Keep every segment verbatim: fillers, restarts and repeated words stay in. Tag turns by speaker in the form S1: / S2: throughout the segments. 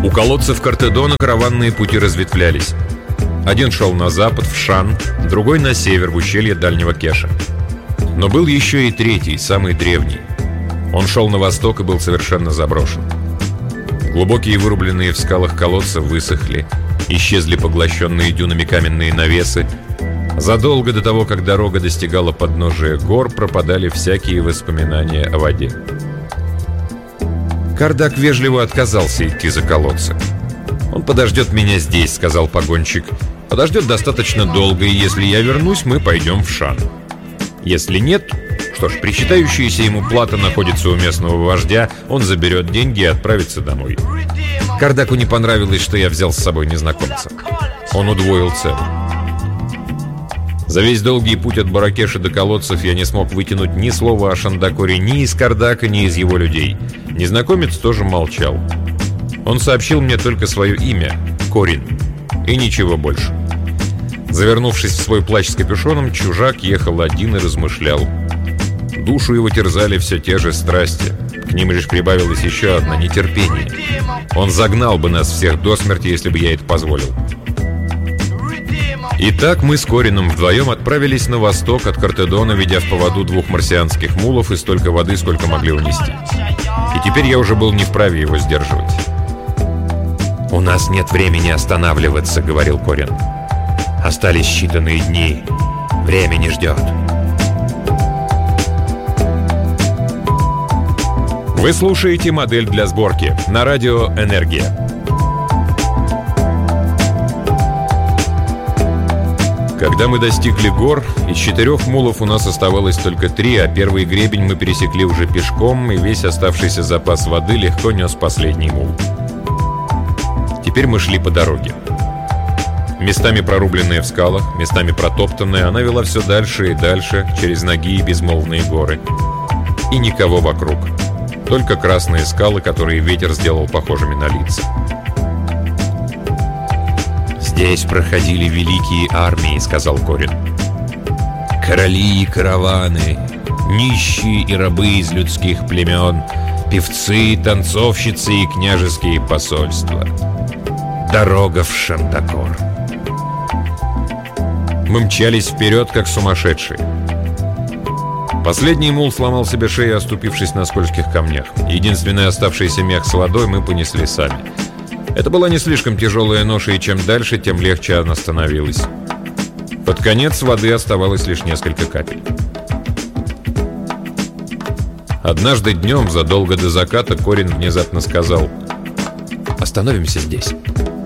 S1: У колодцев Кортедона караванные пути разветвлялись. Один шел на запад, в Шан, другой на север, в ущелье Дальнего Кеша. Но был еще и третий, самый древний. Он шел на восток и был совершенно заброшен. Глубокие вырубленные в скалах колодцы высохли, исчезли поглощенные дюнами каменные навесы. Задолго до того, как дорога достигала подножия гор, пропадали всякие воспоминания о воде. Кардак вежливо отказался идти за колодцы. «Он подождет меня здесь», — сказал погонщик. «Подождет достаточно долго, и если я вернусь, мы пойдем в Шан. Если нет, что ж, причитающаяся ему плата находится у местного вождя, он заберет деньги и отправится домой». Кардаку не понравилось, что я взял с собой незнакомца. Он удвоил цену. За весь долгий путь от Баракеша до колодцев я не смог вытянуть ни слова о Шандакоре ни из Кардака, ни из его людей. Незнакомец тоже молчал. Он сообщил мне только свое имя — Корин, и ничего больше. Завернувшись в свой плащ с капюшоном, чужак ехал один и размышлял. Душу его терзали все те же страсти. К ним лишь прибавилась еще одна — нетерпение. Он загнал бы нас всех до смерти, если бы я это позволил. Итак, мы с Корином вдвоем отправились на восток от Кортедона, ведя в поводу двух марсианских мулов и столько воды, сколько могли унести. И теперь я уже был не вправе его сдерживать. «У нас нет времени останавливаться», — говорил Корин. «Остались считанные дни. Время не ждет». Вы слушаете «Модель для сборки» на радио «Энергия». Когда мы достигли гор, из четырех мулов у нас оставалось только три, а первый гребень мы пересекли уже пешком, и весь оставшийся запас воды легко нес последний мул. Теперь мы шли по дороге. Местами прорубленная в скалах, местами протоптанная, она вела все дальше и дальше, через ноги и безмолвные горы. И никого вокруг. Только красные скалы, которые ветер сделал похожими на лица. «Здесь проходили великие армии», — сказал Корин. «Короли и караваны, нищие и рабы из людских племен, певцы, танцовщицы и княжеские посольства. Дорога в Шандакор». Мы мчались вперед, как сумасшедшие. Последний мул сломал себе шею, оступившись на скользких камнях. Единственный оставшийся мех с водой мы понесли сами. Это была не слишком тяжелая ноша, и чем дальше, тем легче она становилась. Под конец воды оставалось лишь несколько капель. Однажды днем, задолго до заката, Корин внезапно сказал: «Остановимся здесь».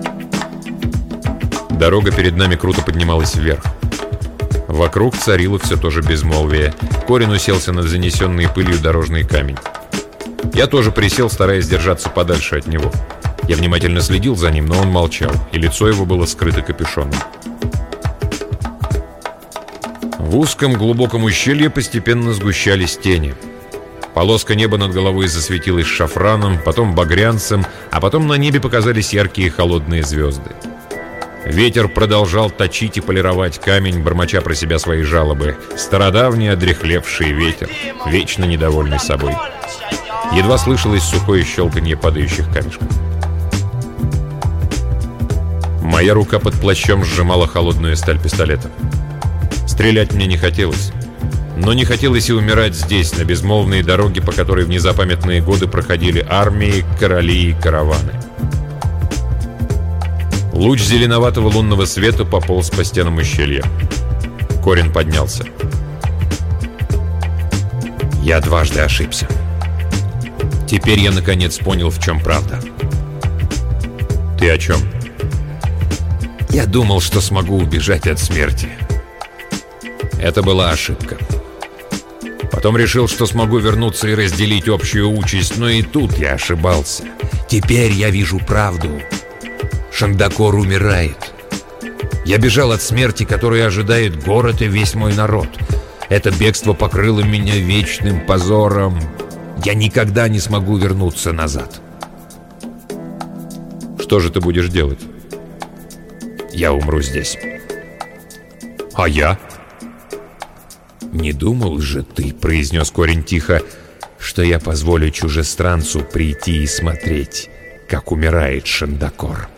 S1: Дорога перед нами круто поднималась вверх. Вокруг царило все то же безмолвие. Корин уселся на занесенный пылью дорожный камень. Я тоже присел, стараясь держаться подальше от него. Я внимательно следил за ним, но он молчал, и лицо его было скрыто капюшоном. В узком глубоком ущелье постепенно сгущались тени. Полоска неба над головой засветилась шафраном, потом багрянцем, а потом на небе показались яркие холодные звезды. Ветер продолжал точить и полировать камень, бормоча про себя свои жалобы. Стародавний одряхлевший ветер, вечно недовольный собой. Едва слышалось сухое щелканье падающих камешков. Моя рука под плащом сжимала холодную сталь пистолета. Стрелять мне не хотелось. Но не хотелось и умирать здесь, на безмолвной дороге, по которой в незапамятные годы проходили армии, короли и караваны. Луч зеленоватого лунного света пополз по стенам ущелья. Корин поднялся. Я дважды ошибся. Теперь я наконец понял, в чем правда. Ты о чем? Я думал, что смогу убежать от смерти. Это была ошибка. Потом решил, что смогу вернуться и разделить общую участь, но и тут я ошибался. Теперь я вижу правду. Шандакор умирает. Я бежал от смерти, которая ожидает город и весь мой народ. Это бегство покрыло меня вечным позором. Я никогда не смогу вернуться назад. Что же ты будешь делать? Я умру здесь. А я? Не думал же ты, произнес Корин тихо, что я позволю чужестранцу прийти и смотреть, как умирает Шендакор.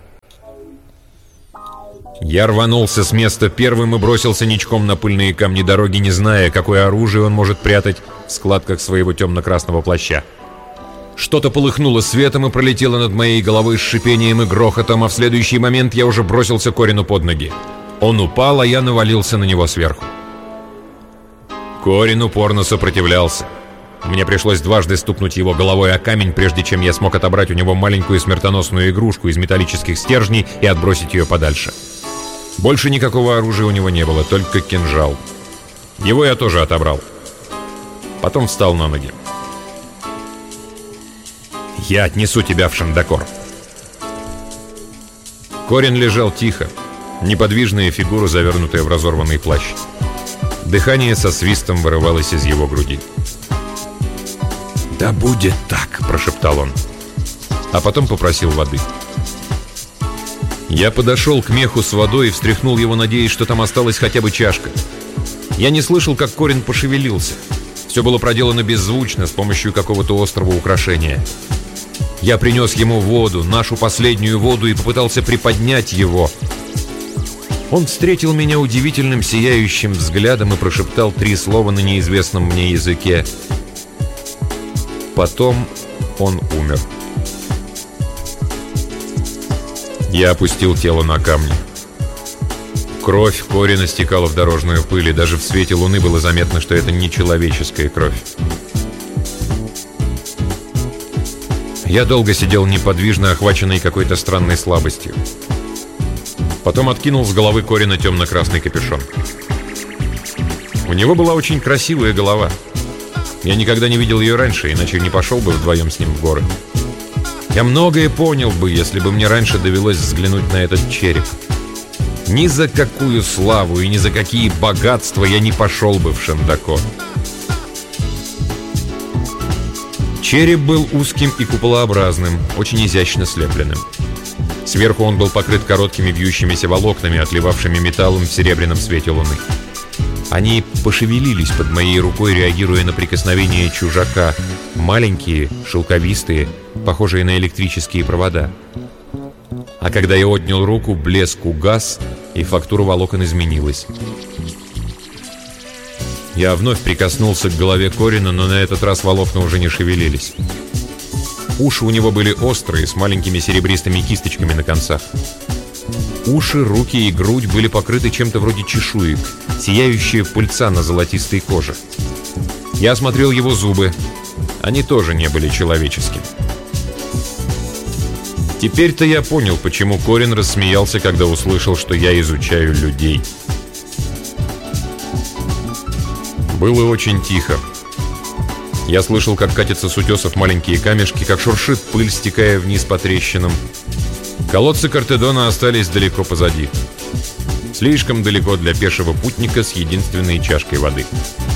S1: Я рванулся с места первым и бросился ничком на пыльные камни дороги, не зная, какое оружие он может прятать в складках своего темно-красного плаща. Что-то полыхнуло светом и пролетело над моей головой с шипением и грохотом, а в следующий момент я уже бросился Корину под ноги. Он упал, а я навалился на него сверху. Корин упорно сопротивлялся. Мне пришлось дважды стукнуть его головой о камень, прежде чем я смог отобрать у него маленькую смертоносную игрушку из металлических стержней и отбросить ее подальше. Больше никакого оружия у него не было, только кинжал. Его я тоже отобрал. Потом встал на ноги. «Я отнесу тебя в Шендакор». Корин лежал тихо, неподвижная фигура, завернутая в разорванный плащ. Дыхание со свистом вырывалось из его груди. «Да будет так», — прошептал он, а потом попросил воды. Я подошел к меху с водой и встряхнул его, надеясь, что там осталась хотя бы чашка. Я не слышал, как Корин пошевелился. Все было проделано беззвучно, с помощью какого-то острого украшения. Я принес ему воду, нашу последнюю воду, и попытался приподнять его. Он встретил меня удивительным сияющим взглядом и прошептал три слова на неизвестном мне языке. Потом он умер. Я опустил тело на камни. Кровь Корина стекала в дорожную пыль, и даже в свете луны было заметно, что это не человеческая кровь. Я долго сидел неподвижно, охваченный какой-то странной слабостью. Потом откинул с головы Корина темно-красный капюшон. У него была очень красивая голова. Я никогда не видел ее раньше, иначе не пошел бы вдвоем с ним в горы. Я многое понял бы, если бы мне раньше довелось взглянуть на этот череп. Ни за какую славу и ни за какие богатства я не пошел бы в Шендакор. Череп был узким и куполообразным, очень изящно слепленным. Сверху он был покрыт короткими вьющимися волокнами, отливавшими металлом в серебряном свете луны. Они пошевелились под моей рукой, реагируя на прикосновение чужака. Маленькие, шелковистые, похожие на электрические провода. А когда я отнял руку, блеск угас, и фактура волокон изменилась. Я вновь прикоснулся к голове Корина, но на этот раз волокна уже не шевелились. Уши у него были острые, с маленькими серебристыми кисточками на концах. Уши, руки и грудь были покрыты чем-то вроде чешуек, сияющая пыльца на золотистой коже. Я осмотрел его зубы. Они тоже не были человеческими. Теперь-то я понял, почему Корин рассмеялся, когда услышал, что я изучаю людей. Было очень тихо. Я слышал, как катятся с утесов маленькие камешки, как шуршит пыль, стекая вниз по трещинам. Колодцы Картедона остались далеко позади. Слишком далеко для пешего путника с единственной чашкой воды.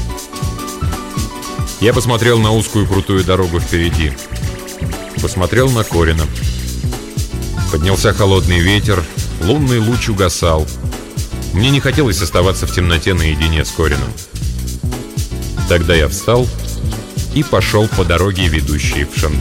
S1: Я посмотрел на узкую крутую дорогу впереди. Посмотрел на Корина. Поднялся холодный ветер, лунный луч угасал. Мне не хотелось оставаться в темноте наедине с Корином. Тогда я встал и пошел по дороге, ведущей в Шендакор.